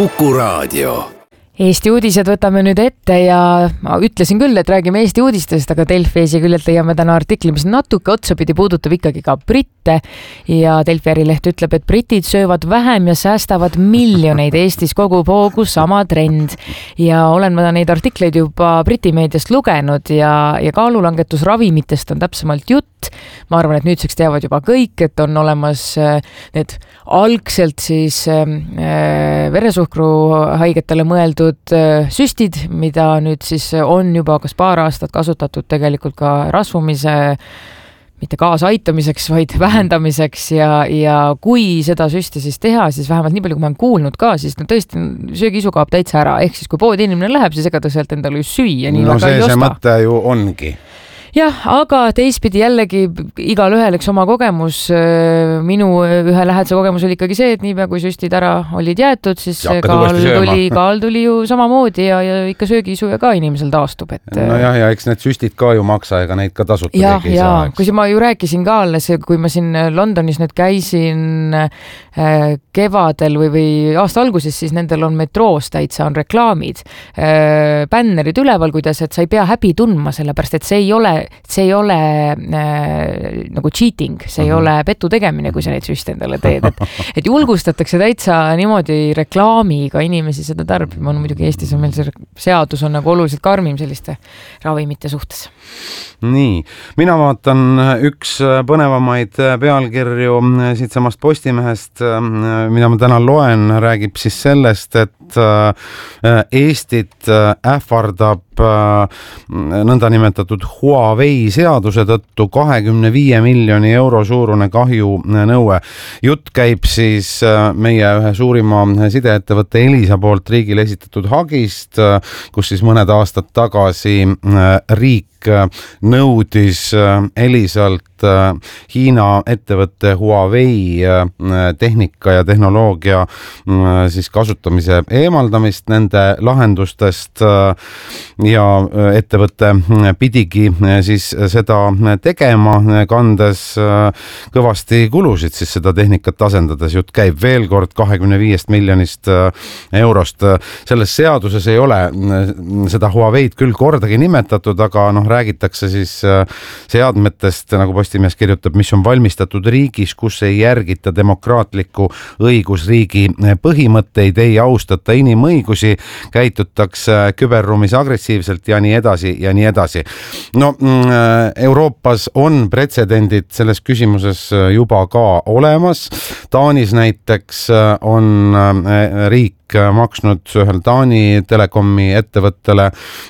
Kuku Raadio. Eesti uudised võtame nüüd ette ja ma ütlesin küll, et räägime Eesti uudistest, aga Delfi esiküljelt leiame täna artikli, mis natuke otsapidi puudutab ikkagi ka britte ja Delfi ärileht ütleb, et britid söövad vähem ja säästavad miljoneid. Eestis kogub hoogu sama trend ja olen ma neid artikleid juba Briti meediast lugenud ja kaalulangetus ravimitest on täpsemalt jutt. Ma arvan, et nüüdseks teavad juba kõik, et on olemas need algselt siis veresuhkru haigetele mõeldud süstid, mida nüüd siis on juba kas paar aastat kasutatud tegelikult ka rasvumise mitte kaasaaitamiseks, vaid vähendamiseks ja kui seda süsti siis teha, siis vähemalt nii palju, kui ma olen kuulnud ka, siis tõesti söögiisu kaob täitsa ära. Ehk siis kui poodi inimene läheb, siis ega ta sealt endale ju süüa nii väga ei osta. See mõte ju ongi. Jah, aga teistpidi jällegi igal ühel eks oma kogemus. Minu ühe lähedase kogemus oli ikkagi see, et niipea kui süstid ära olid jäetud, siis kaal tuli ju samamoodi ja ikka söögiisuja ka inimesel taastub. Et... No ja eks need süstid ka ju maksa, ega neid ka tasuta keegi ei saa. Kui ma ju rääkisin ka alles, kui ma siin Londonis nüüd käisin kevadel või aasta alguses, siis nendel on metroos täitsa on reklaamid, bännerid üleval, kuidas, et sa ei pea häbi tundma, sellepärast, et see ei ole nagu cheating, see ei ole petu tegemine, kui sa neid süste endale teed. Et julgustatakse täitsa niimoodi reklaamiga inimesi seda tarbima. Muidugi Eestis on meil see seadus on nagu oluliselt karmim selliste ravimite suhtes. Nii, mina vaatan üks põnevamaid pealkirju siit samast Postimehest, mida ma täna loen, räägib siis sellest, et Eestit ähvardab nõndanimetatud Huawei seaduse tõttu 25 miljoni euro suurune kahju nõue. Jutt käib siis meie ühe suurima sideettevõtte Elisa poolt riigile esitatud hagist, kus siis mõned aastad tagasi riik nõudis Elisalt Hiina ettevõtte Huawei tehnika ja tehnoloogia siis kasutamise eemaldamist nende lahendustest ja ettevõte pidigi siis seda tegema, kandes kõvasti kulusid siis seda tehnikat asendades. Jutt käib veel kord 25 miljonist eurost. Selles seaduses ei ole seda Huaweid küll kordagi nimetatud, aga räägitakse siis seadmetest, nagu Postimees kirjutab, mis on valmistatud riigis, kus ei järgita demokraatliku õigusriigi põhimõtteid, ei austata inimõigusi, käitutakse küberruumis agressiivselt ja nii edasi ja nii edasi. No, Euroopas on pretsedendid selles küsimuses juba ka olemas. Taanis näiteks on riik maksnud ühel Taani telekomi ettevõttele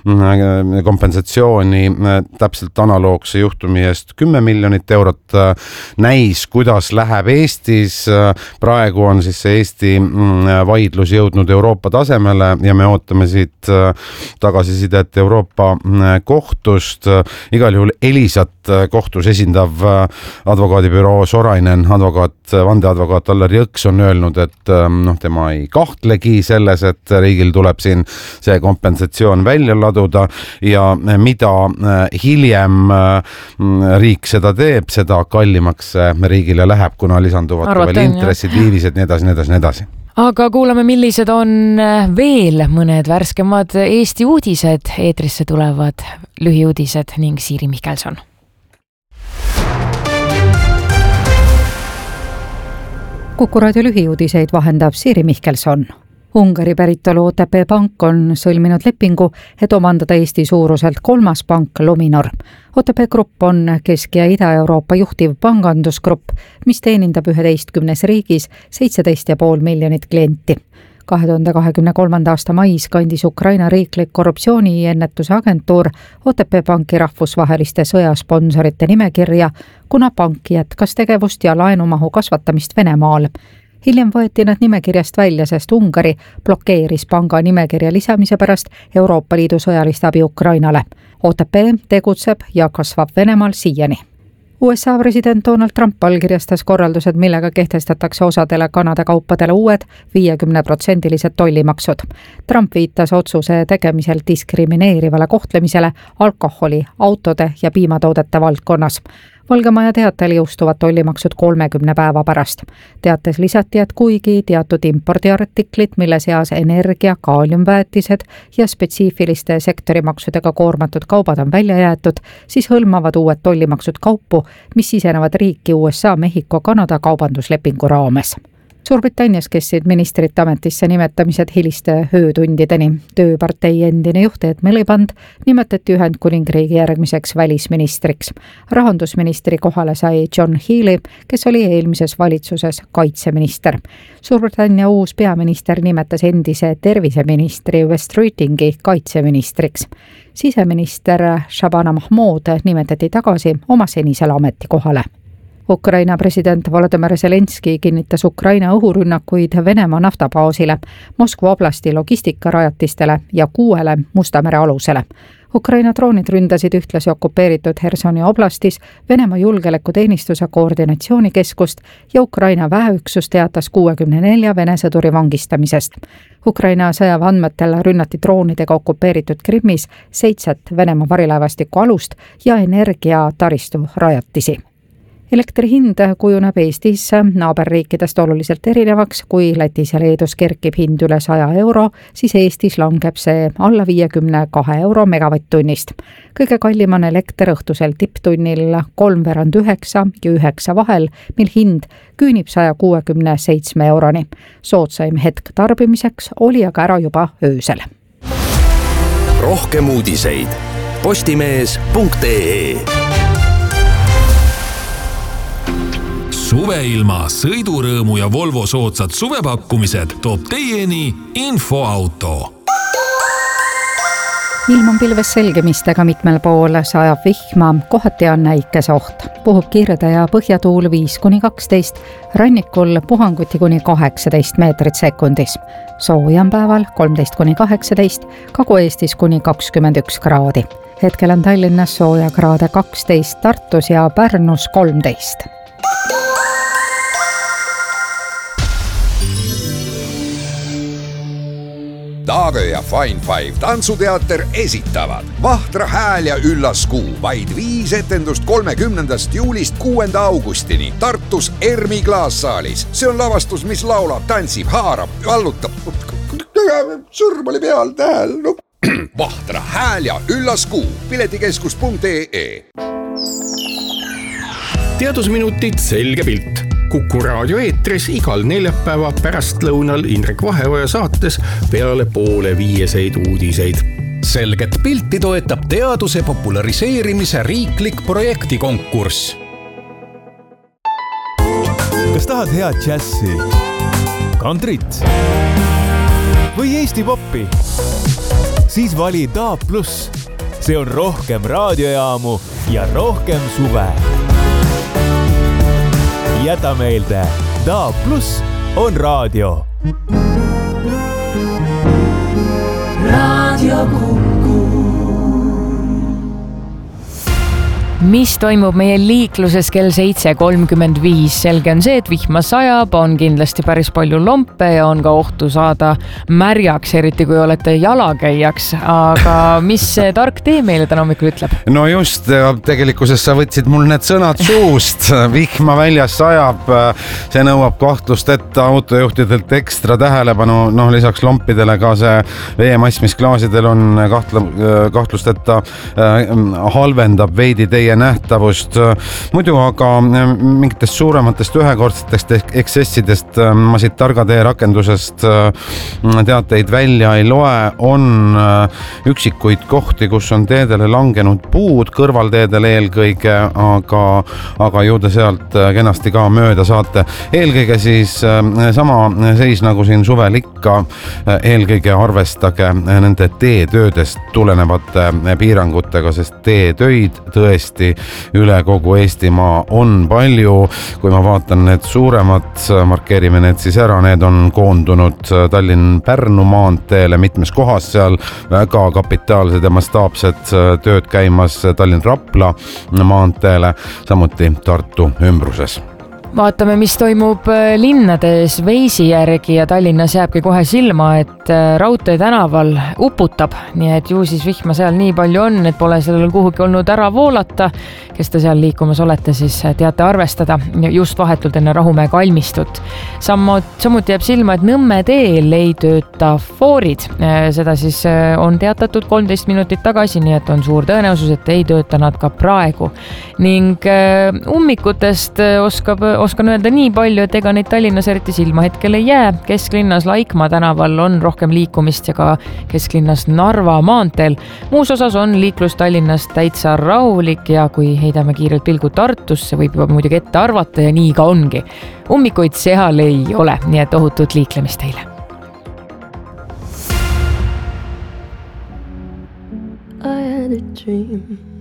kompensatsiooni täpselt analoogse juhtumi eest 10 miljonit eurot. Näis, kuidas läheb Eestis. Praegu on siis see Eesti vaidlus jõudnud Euroopa tasemele ja me ootame siit tagasisidet Euroopa kohtust. Igal juhul Elisat kohtus esindav advokaadibüroo Sorainen, vandeadvokaat Allar Jõks on öelnud, et tema ei kahtlegi selles, et riigil tuleb siin see kompensatsioon välja laduda ja mida hiljem riik seda teeb, seda kallimaks riigile läheb, kuna lisanduvad ka veel intressid, viivised, nii edasi. Aga kuulame, millised on veel mõned värskemad Eesti uudised. Eetrisse tulevad lühiuudised ning Siiri Mihkelson. Kuku Raadio lühiuudiseid vahendab Siiri Mihkelson. Ungari päritolu OTP Pank on sõlminud lepingu, et omandada Eesti suuruselt 3. pank Luminor. OTP Grupp on Kesk- ja Ida-Euroopa juhtiv pangandusgrupp, mis teenindab 11 riigis 17,5 miljonit klienti. 2023. aasta mais kandis Ukraina riiklik korruptsiooniennetuse agentuur OTP Panki rahvusvaheliste sõjasponsorite nimekirja, kuna pank jätkas tegevust ja laenumahu kasvatamist Venemaal. Hiljem võeti nad nimekirjast välja, sest Ungari blokeeris panga nimekirja lisamise pärast Euroopa Liidu sõjalist abi Ukrainale. OTP tegutseb ja kasvab Venemaal siiani. USA president Donald Trump allkirjastas korraldused, millega kehtestatakse osadele Kanada kaupadele uued 50% tollimaksud. Trump viitas otsuse tegemisel diskrimineerivale kohtlemisele alkoholi, autode ja piimatoodete valdkonnas. Valge Maja teatel jõustuvad tollimaksud 30 päeva pärast. Teates lisati, et kuigi teatud impordiartiklid, mille seas energia, kaaliumväetised ja spetsiifiliste sektorimaksudega koormatud kaubad on välja jäetud, siis hõlmavad uued tollimaksud kaupu, mis sisenevad riiki USA, Mehhiko, Kanada kaubanduslepingu raames. Suurbritannias kestsid ministrite ametisse nimetamised hiliste öötundideni. Tööpartei endine juht Ed Miliband nimetati Ühendkuningriigi järgmiseks välisministriks. Rahandusministri kohale sai John Healey, kes oli eelmises valitsuses kaitseminister. Suurbritannia uus peaminister nimetas endise terviseministri West Streetingi kaitseministriks. Siseminister Shabana Mahmoud nimetati tagasi oma senisele ametikohale. Ukraina president Volodymyr Zelenski kinnitas Ukraina õhurünnakuid Venemaa naftabaasile, Moskva oblasti logistikarajatistele ja 6 Musta mere alusele. Ukraina droonid ründasid ühtlasi okupeeritud Hersoni oblastis Venemaa julgeolekuteenistuse koordinatsioonikeskust ja Ukraina väeüksus teatas 64 Vene sõduri vangistamisest. Ukraina sõjaväe andmetel rünnati droonidega okupeeritud Krimmis 7 Venemaa varilaevastiku alust ja energiataristu rajatisi. Elektri hind kujuneb Eestis naaberriikidest oluliselt erinevaks, kui Lätis ja Leedus kerkib hind üle 100 euro, siis Eestis langeb see alla 52 euro megavatt-tunnist. Kõige kallim on elekter õhtusel tipptunnil 8:45 ja 9 vahel, mil hind küünib 167 euroni. Soodsaim hetk tarbimiseks oli aga ära juba öösel. Rohkem uudiseid postimees.ee. Suveilma, sõidurõõmu ja Volvo soodsad suvepakkumised toob teieni Infoauto. Ilm on pilves selgemistega mitmel pool, sajab vihma, kohati on näikesoht. Puhub kirde ja põhjatuul 5-12, rannikul puhanguti kuni 18 meetrit sekundis. Sooja on päeval 13-18, Kagu-Eestis kuni 21 kraadi. Hetkel on Tallinnas sooja kraade 12, Tartus ja Pärnus 13. Taagö ja Fine Five tantsuteater esitavad Vahtra hääl ja üllas kuu. Vaid 5 etendust 30. juulist 6. augustini Tartus Ermi klaassaalis. See on lavastus, mis laulab, tantsib, haarab, vallutab. Sõrm oli peal tähel. No. Vahtra hääl ja üllas kuu. Piletikeskus.ee. Teadusminutid selge pilt. Kuku raadio eetris igal neljapäeva pärastlõunal Indrek Vaheoja saates peale 4:30 uudiseid. Selget pilti toetab teaduse populariseerimise riiklik projektikonkurss. Kas tahad head džässi, kantrit või Eesti poppi? Siis vali DAB+. See on rohkem raadiojaamu ja rohkem suve. Jäta meelde, DAB+ on raadio. Raadio Kuku. Mis toimub meie liikluses kell 7:35? Selge on see, et vihma sajab, on kindlasti päris palju lompe ja on ka ohtu saada märjaks, eriti kui olete jalakäijaks. Aga mis see tark tee meile täna hommikul ütleb? No just, tegelikkuses sa võtsid mul need sõnad suust. Vihma väljas sajab, see nõuab kahtlusteta autojuhtidelt ekstra tähelepanu. Lisaks lompidele ka see veemass, mis klaasidel on, kahtlusteta halvendab veidi teie nähtavust. Muidu aga mingitest suurematest ühekordsetest eksessidest ma siit Targa tee rakendusest teateid välja ei loe. On üksikuid kohti, kus on teedele langenud puud, kõrvalteedele eelkõige, aga ju te sealt kenasti ka mööda saate. Eelkõige siis sama seis nagu siin suvel ikka, eelkõige arvestage nende teetöödest tulenevate piirangutega, sest teetöid tõesti üle kogu Eestimaa on palju. Kui ma vaatan need suuremad, markeerime need siis ära, need on koondunud Tallinn-Pärnu maanteele mitmes kohas, seal väga kapitaalsed ja mastaapsed tööd käimas Tallinn-Rapla maanteele, samuti Tartu ümbruses. Vaatame, mis toimub linnades Veisi järgi ja Tallinnas jääbki kohe silma, et Raudtee tänaval uputab, nii et ju siis vihma seal nii palju on, et pole sellel kuhugi olnud ära voolata. Kes te seal liikumas olete, siis teate arvestada just vahetult enne Rahumäe kalmistut. Samuti jääb silma, et Nõmme teel ei tööta foorid. Seda siis on teatatud 13 minutit tagasi, nii et on suur tõenäosus, et ei tööta nad ka praegu. Ning ummikutest oskan öelda nii palju, et ega neid Tallinnas eriti silma hetkel ei jää. Kesklinnas Laikmaa tänaval on rohkem liikumist ja ka kesklinnas Narva maanteel. Muus osas on liiklus Tallinnas täitsa rahulik ja kui heidame kiirelt pilgu Tartusse, võib juba muidugi ette arvata ja nii ka ongi. Ummikuid seal ei ole, nii et ohutut liiklemist teile. I had a dream